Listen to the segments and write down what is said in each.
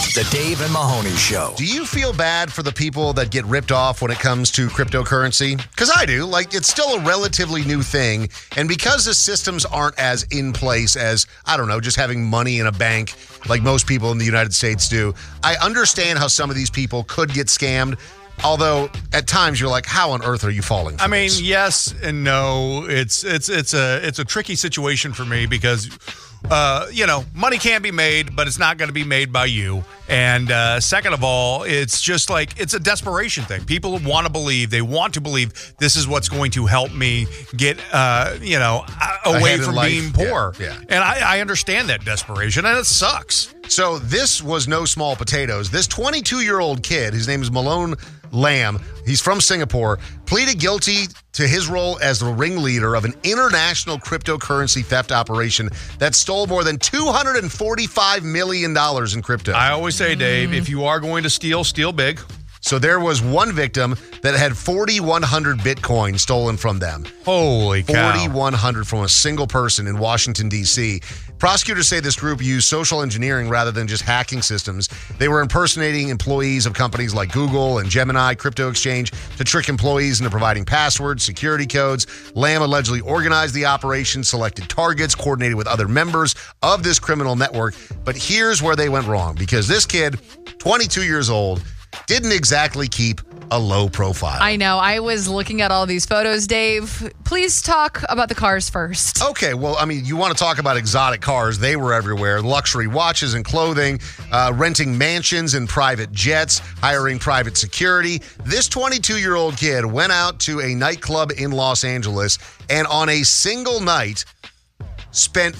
The Dave and Mahoney Show. Do you feel bad for the people that get ripped off when it comes to cryptocurrency? Because I do. Like, it's still a relatively new thing. And because the systems aren't as in place as, I don't know, just having money in a bank like most people in the United States do, I understand how some of these people could get scammed. Although at times you're like, how on earth are you falling for this? Yes and no. It's a tricky situation for me because money can be made, but it's not going to be made by you. And second of all, it's just like it's a desperation thing. People want to believe this is what's going to help me get away from being poor. Yeah. And I understand that desperation, and it sucks. So this was no small potatoes. This 22-year-old kid, his name is Malone Lam, he's from Singapore, pleaded guilty to his role as the ringleader of an international cryptocurrency theft operation that stole more than $245 million in crypto. I always say, Dave, if you are going to steal big. So there was one victim that had 4,100 Bitcoin stolen from them. Holy cow. 4,100 from a single person in Washington, D.C. Prosecutors say this group used social engineering rather than just hacking systems. They were impersonating employees of companies like Google and Gemini Crypto Exchange to trick employees into providing passwords, security codes. Lam allegedly organized the operation, selected targets, coordinated with other members of this criminal network. But here's where they went wrong, because this kid, 22 years old, didn't exactly keep a low profile. I know. I was looking at all these photos, Dave. Please talk about the cars first. Okay, well, I mean, you want to talk about exotic cars. They were everywhere. Luxury watches and clothing, renting mansions and private jets, hiring private security. This 22-year-old kid went out to a nightclub in Los Angeles and on a single night spent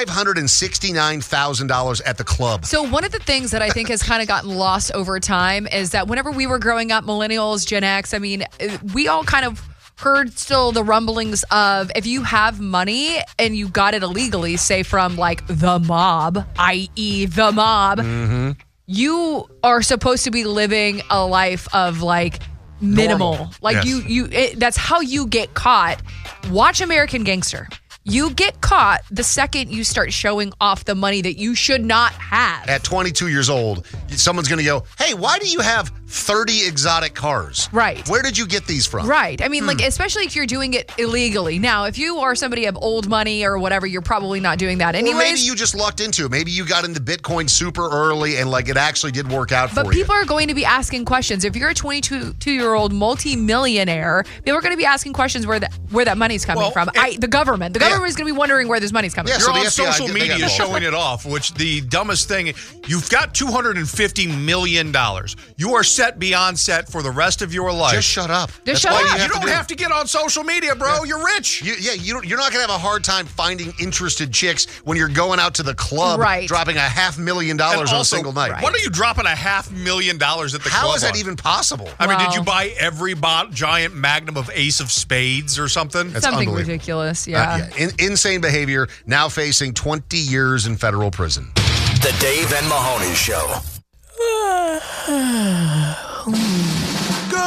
$569,000 at the club. So one of the things that I think has kind of gotten lost over time is that whenever we were growing up, millennials, Gen X, I mean, we all kind of heard still the rumblings of if you have money and you got it illegally, say from like the mob, i.e. the mob, you are supposed to be living a life of like minimal. Normal. Like Yes. that's how you get caught. Watch American Gangster. You get caught the second you start showing off the money that you should not have. At 22 years old, someone's going to go, hey, why do you have 30 exotic cars? Right. Where did you get these from? Right. I mean, like, especially if you're doing it illegally. Now, if you are somebody of old money or whatever, you're probably not doing that anyways. Or maybe you just lucked into it. Maybe you got into Bitcoin super early and like it actually did work out for you. But people are going to be asking questions. If you're a 22-year-old multi-millionaire, people are going to be asking questions where that money's coming from. The government. The government is going to be wondering where this money's coming from. You're on the FBI, social media showing it off, which the dumbest thing, you've got $250 million. You are set beyond set for the rest of your life. Just shut up. Just shut up. You don't have to get on social media, bro. Yeah. You're rich. You're not going to have a hard time finding interested chicks when you're going out to the club, dropping $500,000 on a single night. What are you dropping $500,000 at the club? How is that on? even possible? I mean, did you buy every giant magnum of Ace of Spades or something? That's something unbelievable. ridiculous, yeah. Insane behavior, now facing 20 years in federal prison. The Dave and Mahoney Show.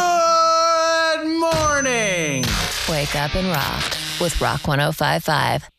Good morning. Wake up and rock with Rock 105.5.